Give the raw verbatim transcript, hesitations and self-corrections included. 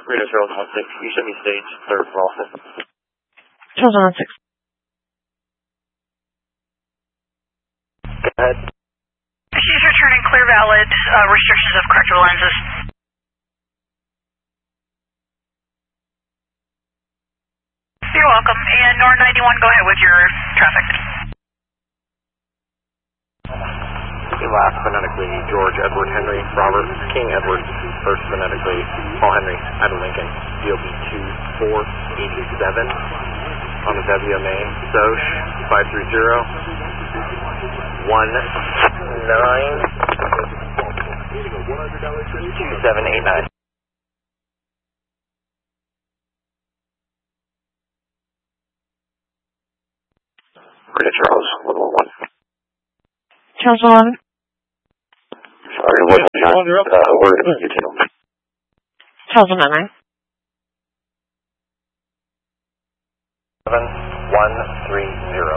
Radar Charles one six, you should be stage third for Austin. Charles one six. Go ahead. She's returning clear valid, uh, restrictions of corrective lenses. You're welcome. And N O R ninety-one, go ahead with your traffic. Last phonetically, George Edward Henry, Robert King Edward, first phonetically, Paul Henry, out of Lincoln, D O B two four eight seven, on the W main, Soch, five three zero, one nine, two seven eight nine. Radar Charles, one one one. Charles one. Sorry, what was that? Uh, we're going to get to them. Charles one nine. seven one three zero.